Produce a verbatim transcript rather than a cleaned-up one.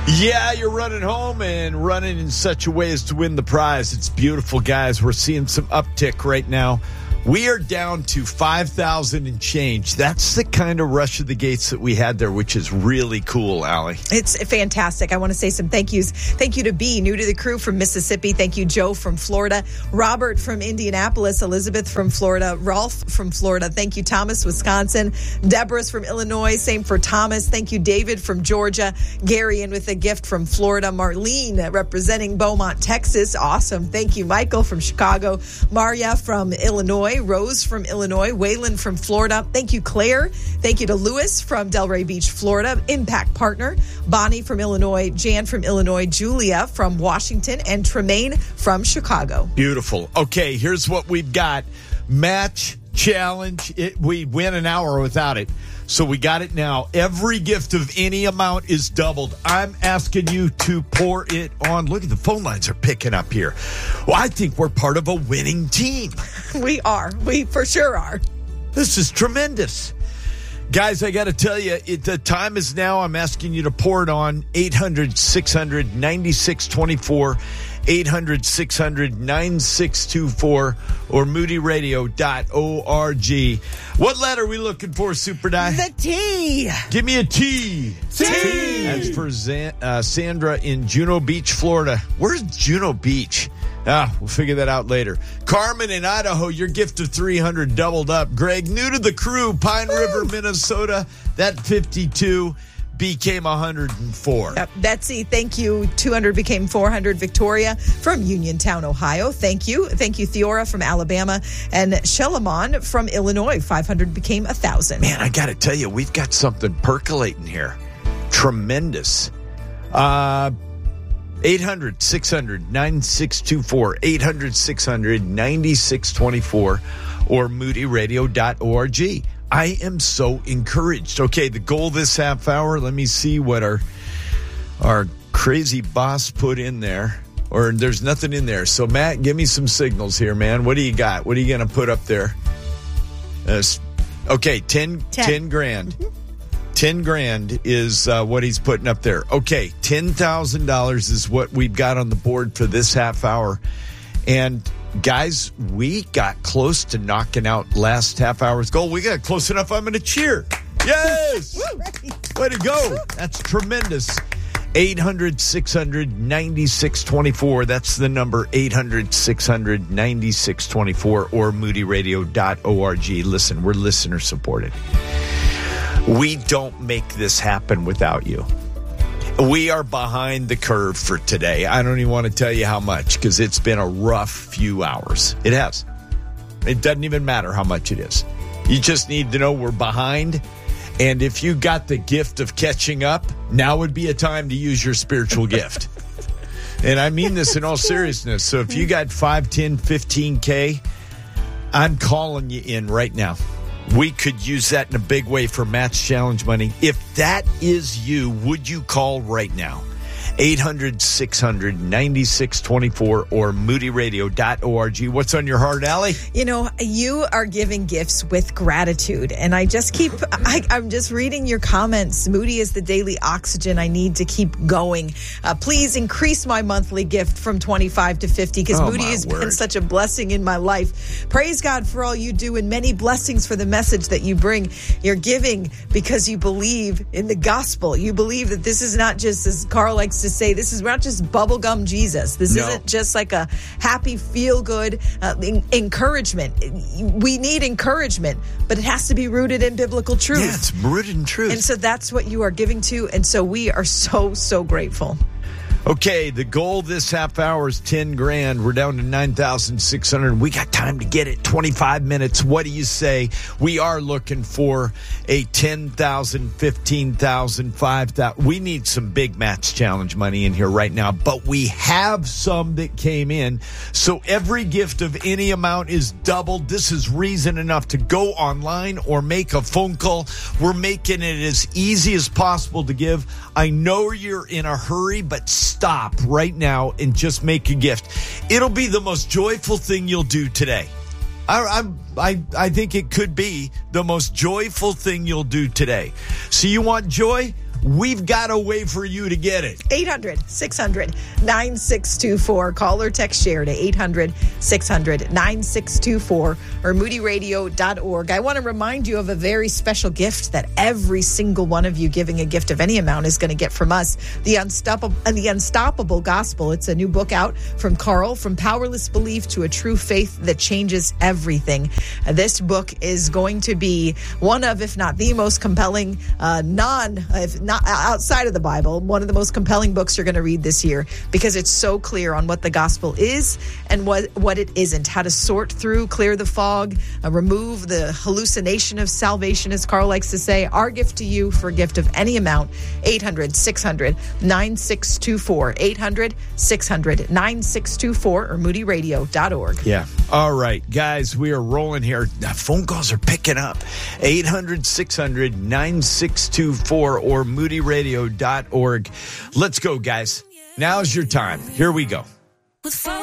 Yeah, you're running home and running in such a way as to win the prize. It's beautiful, guys. We're seeing some uptick right now. We are down to five thousand and change. That's the kind of rush of the gates that we had there, which is really cool, Allie. It's fantastic. I want to say some thank yous. Thank you to B, new to the crew from Mississippi. Thank you, Joe from Florida. Robert from Indianapolis. Elizabeth from Florida. Ralph from Florida. Thank you, Thomas, Wisconsin. Deborah's from Illinois. Same for Thomas. Thank you, David from Georgia. Gary in with a gift from Florida. Marlene representing Beaumont, Texas. Awesome. Thank you, Michael from Chicago. Maria from Illinois. Rose from Illinois, Waylon from Florida. Thank you, Claire. Thank you to Lewis from Delray Beach, Florida. Impact Partner. Bonnie from Illinois. Jan from Illinois. Julia from Washington. And Tremaine from Chicago. Beautiful. Okay, here's what we've got. Match challenge. It, we win an hour without it. So we got it now. Every gift of any amount is doubled. I'm asking you to pour it on. Look at the phone lines are picking up here. Well, I think we're part of a winning team. We are. We for sure are. This is tremendous. Guys, I got to tell you, it, the time is now. I'm asking you to pour it on. eight hundred, six hundred, ninety-six twenty-four. eight hundred, six hundred, ninety-six twenty-four or moody radio dot org. What letter are we looking for, Super Die? The T. Give me a T. T. That's for Zan- uh, Sandra in Juno Beach, Florida. Where's Juno Beach? Ah, we'll figure that out later. Carmen in Idaho, your gift of three hundred doubled up. Greg, new to the crew, Pine Woo. River, Minnesota, that fifty-two became one hundred four. Yep. Betsy, thank you. two hundred became four hundred. Victoria from Uniontown, Ohio. Thank you. Thank you, Theora from Alabama. And Shelamon from Illinois. five hundred became one thousand. Man, I got to tell you, we've got something percolating here. Tremendous. Uh, eight hundred, six hundred, ninety-six twenty-four. eight hundred, six hundred, ninety-six twenty-four or moody radio dot org. I am so encouraged. Okay, the goal this half hour, let me see what our our crazy boss put in there. Or there's nothing in there. So, Matt, give me some signals here, man. What do you got? What are you going to put up there? Uh, okay, ten, ten. ten grand. Mm-hmm. ten grand is uh, what he's putting up there. Okay, ten thousand dollars is what we've got on the board for this half hour. And guys, we got close to knocking out last half hour's goal. We got close enough. I'm going to cheer. Yes. Way to go. That's tremendous. eight hundred, six hundred, ninety-six twenty-four. That's the number, eight hundred, six hundred, ninety-six twenty-four or moody radio dot org. Listen, we're listener supported. We don't make this happen without you. We are behind the curve for today. I don't even want to tell you how much because it's been a rough few hours. It has. It doesn't even matter how much it is. You just need to know we're behind. And if you got the gift of catching up, now would be a time to use your spiritual gift. And I mean this in all seriousness. So if you got five, ten, fifteen K, I'm calling you in right now. We could use that in a big way for Match Challenge money. If that is you, would you call right now? eight hundred, six hundred, ninety-six twenty-four or moody radio dot org. What's on your heart, Allie? You know, you are giving gifts with gratitude. And I just keep, I, I'm just reading your comments. Moody is the daily oxygen I need to keep going. Uh, please increase my monthly gift from twenty-five to fifty because oh, Moody has word. been such a blessing in my life. Praise God for all you do and many blessings for the message that you bring. You're giving because you believe in the gospel. You believe that this is not just, as Carl likes to say, this is not just bubblegum Jesus. This no. isn't just like a happy, feel-good uh, in- encouragement. We need encouragement, but it has to be rooted in biblical truth. Yeah, it's rooted in truth. And so that's what you are giving to, and so we are so, so grateful. Okay, the goal this half hour is ten grand. We're down to nine thousand six hundred. We got time to get it. twenty-five minutes. What do you say? We are looking for a ten thousand, fifteen thousand, five thousand. We need some big Match Challenge money in here right now, but we have some that came in. So every gift of any amount is doubled. This is reason enough to go online or make a phone call. We're making it as easy as possible to give. I know you're in a hurry, but stop right now and just make a gift. It'll be the most joyful thing you'll do today. I, I'm, I, I think it could be the most joyful thing you'll do today. So you want joy? we've got a way for you to get it. eight hundred, six hundred, nine six two four. Call or text share to eight hundred, six hundred, nine six two four or moody radio dot org. I want to remind you of a very special gift that every single one of you giving a gift of any amount is going to get from us. The Unstoppable, the Unstoppable Gospel. It's a new book out from Carl, From Powerless Belief to a True Faith That Changes Everything. Uh, this book is going to be one of, if not the most compelling, uh, non, if not outside of the Bible, one of the most compelling books you're going to read this year, because it's so clear on what the gospel is and what, what it isn't, how to sort through, clear the fog, uh, remove the hallucination of salvation, as Carl likes to say. Our gift to you for a gift of any amount, eight hundred, six hundred, nine six two four, eight hundred, six hundred, nine six two four or moody radio dot org. Yeah. All right, guys, we are rolling here. Phone calls are picking up. eight hundred, six hundred, nine six two four or moody radio dot org. Let's go, guys. Now's your time. Here we go. With